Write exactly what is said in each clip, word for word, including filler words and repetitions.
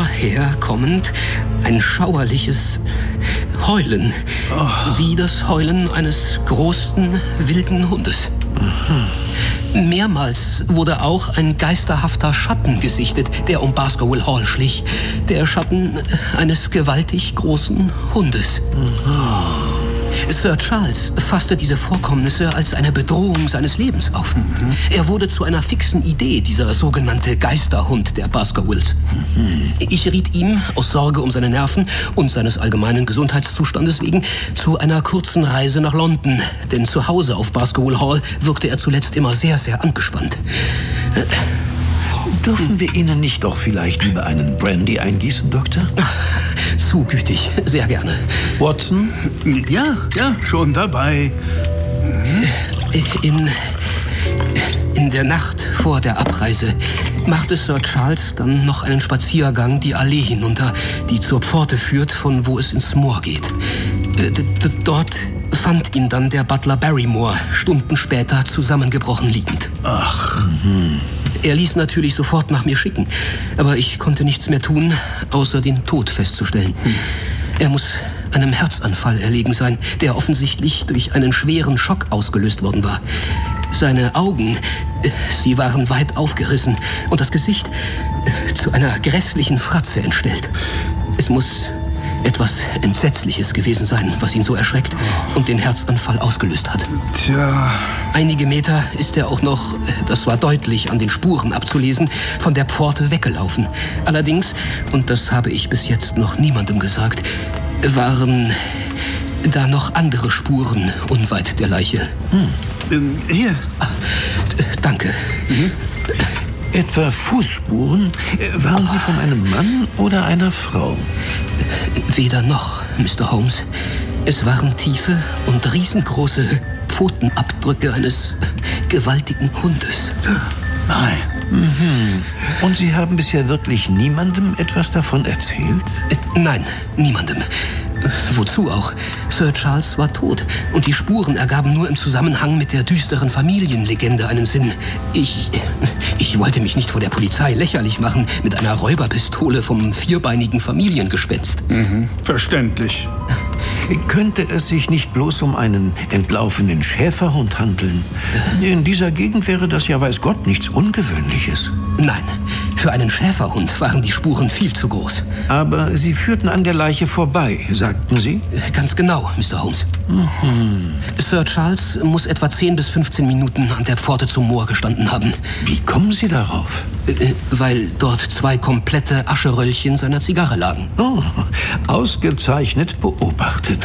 Moor herkommend ein schauerliches Heulen. Oh. Wie das Heulen eines großen, wilden Hundes. Mhm. Mehrmals wurde auch ein geisterhafter Schatten gesichtet, der um Baskerville Hall schlich. Der Schatten eines gewaltig großen Hundes. Mhm. Sir Charles fasste diese Vorkommnisse als eine Bedrohung seines Lebens auf. Mhm. Er wurde zu einer fixen Idee, dieser sogenannte Geisterhund der Baskervilles. Mhm. Ich riet ihm, aus Sorge um seine Nerven und seines allgemeinen Gesundheitszustandes wegen, zu einer kurzen Reise nach London. Denn zu Hause auf Baskerville Hall wirkte er zuletzt immer sehr, sehr angespannt. Dürfen wir Ihnen nicht doch vielleicht lieber einen Brandy eingießen, Doktor? Zu gütig, sehr gerne. Watson? Ja, ja, schon dabei. In, in der Nacht vor der Abreise machte Sir Charles dann noch einen Spaziergang die Allee hinunter, die zur Pforte führt, von wo es ins Moor geht. D- d- dort fand ihn dann der Butler Barrymore Stunden später zusammengebrochen liegend. Ach. Mhm. Er ließ natürlich sofort nach mir schicken, aber ich konnte nichts mehr tun, außer den Tod festzustellen. Er muss einem Herzanfall erlegen sein, der offensichtlich durch einen schweren Schock ausgelöst worden war. Seine Augen, sie waren weit aufgerissen und das Gesicht zu einer grässlichen Fratze entstellt. Es muss etwas Entsetzliches gewesen sein, was ihn so erschreckt und den Herzanfall ausgelöst hat. Tja. Einige Meter ist er auch noch, das war deutlich an den Spuren abzulesen, von der Pforte weggelaufen. Allerdings, und das habe ich bis jetzt noch niemandem gesagt, waren da noch andere Spuren unweit der Leiche. Hm. Ähm, hier. Ah, danke. Mhm. Etwa Fußspuren? Waren sie von einem Mann oder einer Frau? Weder noch, Mister Holmes. Es waren tiefe und riesengroße Pfotenabdrücke eines gewaltigen Hundes. Nein. Mhm. Und Sie haben bisher wirklich niemandem etwas davon erzählt? Nein, niemandem. Wozu auch? Sir Charles war tot und die Spuren ergaben nur im Zusammenhang mit der düsteren Familienlegende einen Sinn. Ich, ich wollte mich nicht vor der Polizei lächerlich machen mit einer Räuberpistole vom vierbeinigen Familiengespenst. Mhm, verständlich. Könnte es sich nicht bloß um einen entlaufenen Schäferhund handeln? In dieser Gegend wäre das ja weiß Gott nichts Ungewöhnliches. Nein, für einen Schäferhund waren die Spuren viel zu groß. Aber Sie führten an der Leiche vorbei, sagten Sie? Ganz genau, Mister Holmes. Mhm. Sir Charles muss etwa zehn bis fünfzehn Minuten an der Pforte zum Moor gestanden haben. Wie kommen Sie darauf? Äh, weil dort zwei komplette Ascheröllchen seiner Zigarre lagen. Oh, ausgezeichnet beobachtet.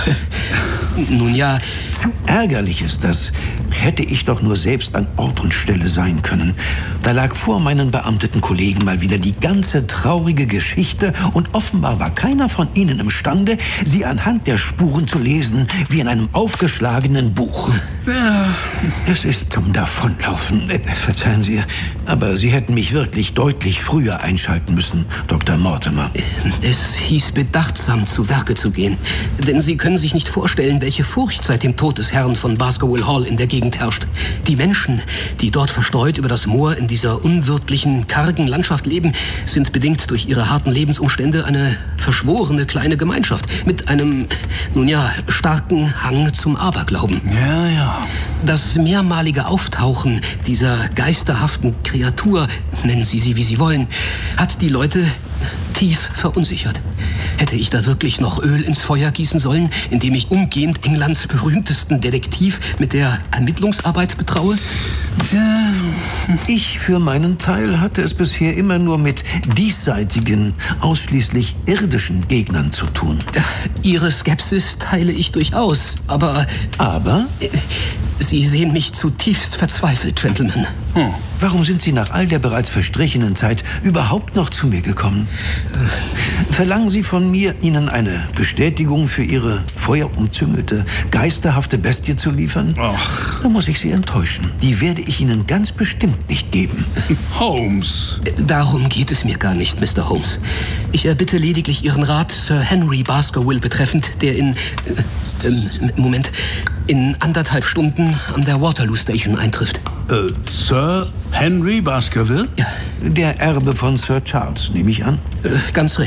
Nun ja... Zu ärgerlich ist das. Hätte ich doch nur selbst an Ort und Stelle sein können. Da lag vor meinen beamteten Kollegen mal wieder die ganze traurige Geschichte und offenbar war keiner von ihnen imstande, sie anhand der Spuren zu lesen, wie in einem aufgeschlagenen Buch. Ja, es ist zum Davonlaufen. Äh, verzeihen Sie, aber Sie hätten mich wirklich deutlich früher einschalten müssen, Doktor Mortimer. Es hieß, bedachtsam zu Werke zu gehen. Denn Sie können sich nicht vorstellen, welche Furcht seit dem Tod des Herrn von Baskerville Hall in der Gegend herrscht. Die Menschen, die dort verstreut über das Moor in dieser unwirtlichen, kargen Landschaft leben, sind bedingt durch ihre harten Lebensumstände eine verschworene kleine Gemeinschaft mit einem, nun ja, starken Hang zum Aberglauben. Ja, ja. Das mehrmalige Auftauchen dieser geisterhaften Kreatur, nennen Sie sie wie Sie wollen, hat die Leute tief verunsichert. Hätte ich da wirklich noch Öl ins Feuer gießen sollen, indem ich umgehend Englands berühmtesten Detektiv mit der Ermittlungsarbeit betraue? Ja, ich für meinen Teil hatte es bisher immer nur mit diesseitigen, ausschließlich irdischen Gegnern zu tun. Ihre Skepsis teile ich durchaus, aber... Aber? Sie sehen mich zutiefst verzweifelt, Gentlemen. Hm. Warum sind Sie nach all der bereits verstrichenen Zeit überhaupt noch zu mir gekommen? Verlangen Sie von mir, Ihnen eine Bestätigung für Ihre feuerumzüngelte, geisterhafte Bestie zu liefern? Ach. Da muss ich Sie enttäuschen. Die werde ich Ihnen ganz bestimmt nicht geben. Holmes. Darum geht es mir gar nicht, Mister Holmes. Ich erbitte lediglich Ihren Rat, Sir Henry Baskerville betreffend, der in... Äh, äh, Moment... in anderthalb Stunden an der Waterloo Station eintrifft. Äh, Sir Henry Baskerville? Ja. Der Erbe von Sir Charles, nehme ich an. Äh, ganz recht.